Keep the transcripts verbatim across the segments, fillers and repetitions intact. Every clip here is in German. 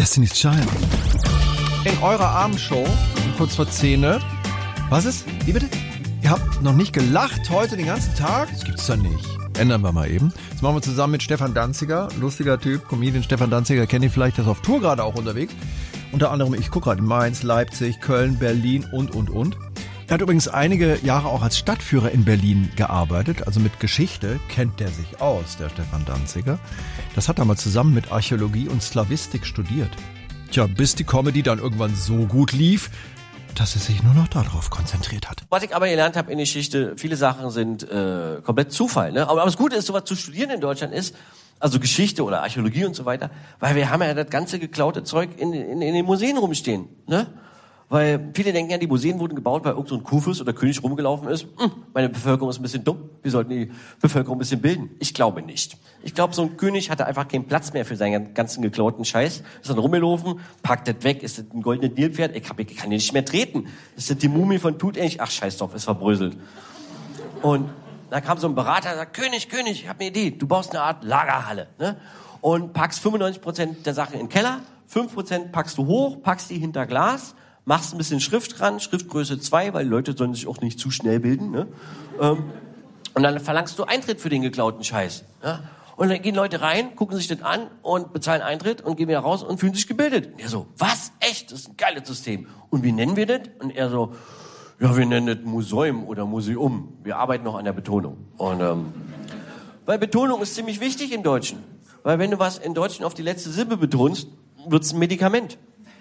Destiny's Child. In eurer Abendshow, kurz vor zehn. Was ist? Wie bitte? Ihr habt noch nicht gelacht heute den ganzen Tag? Das gibt's doch nicht. Ändern wir mal eben. Das machen wir zusammen mit Stefan Danziger. Lustiger Typ, Comedian Stefan Danziger. Kennt ihr vielleicht, der ist auf Tour gerade auch unterwegs. Unter anderem, ich gucke gerade in Mainz, Leipzig, Köln, Berlin und, und, und. Er hat übrigens einige Jahre auch als Stadtführer in Berlin gearbeitet. Also mit Geschichte kennt der sich aus, der Stefan Danziger. Das hat er mal zusammen mit Archäologie und Slawistik studiert. Tja, bis die Comedy dann irgendwann so gut lief, dass er sich nur noch darauf konzentriert hat. Was ich aber gelernt habe in Geschichte, viele Sachen sind äh, komplett Zufall. Ne? Aber, aber das Gute ist, sowas zu studieren in Deutschland ist, also Geschichte oder Archäologie und so weiter, weil wir haben ja das ganze geklaute Zeug in, in, in den Museen rumstehen. Ne? Weil viele denken ja, die Museen wurden gebaut, weil irgend so ein Kurfürst oder König rumgelaufen ist. Hm, meine Bevölkerung ist ein bisschen dumm. Wir sollten die Bevölkerung ein bisschen bilden. Ich glaube nicht. Ich glaube, so ein König hatte einfach keinen Platz mehr für seinen ganzen geklauten Scheiß. Ist dann rumgelaufen, packt das weg. Ist das ein goldenes Nilpferd? Ich, hab, ich kann hier nicht mehr treten. Ist das die Mumie von Tutanchamun? Ach, scheiß drauf, ist verbröselt. Und da kam so ein Berater und sagt, König, König, ich habe eine Idee. Du baust eine Art Lagerhalle. Ne? Und packst fünfundneunzig Prozent der Sachen in den Keller, fünf Prozent packst du hoch, packst die hinter Glas, machst ein bisschen Schrift dran, Schriftgröße zwei, weil die Leute sollen sich auch nicht zu schnell bilden. Ne? Ähm, und dann verlangst du Eintritt für den geklauten Scheiß. Ja? Und dann gehen Leute rein, gucken sich das an und bezahlen Eintritt und gehen wieder raus und fühlen sich gebildet. Und er so, was? Echt? Das ist ein geiles System. Und wie nennen wir das? Und er so, ja, wir nennen das Museum oder Museum. Wir arbeiten noch an der Betonung. Und ähm, weil Betonung ist ziemlich wichtig im Deutschen. Weil wenn du was in Deutschen auf die letzte Silbe betonst, wird's ein Medikament.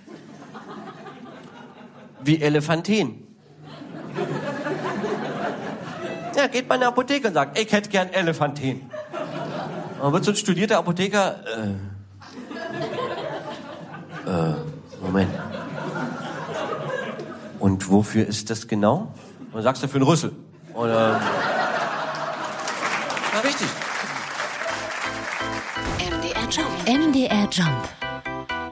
Wie Elefanten. Ja, geht man in eine Apotheke und sagt, ich hätte gern Elefanten. Und dann wird so ein studierter Apotheker, äh, äh, Moment. Und wofür ist das genau? Und dann sagst du, für einen Rüssel. Und, ähm, ja, richtig. M D R Jump. M D R Jump.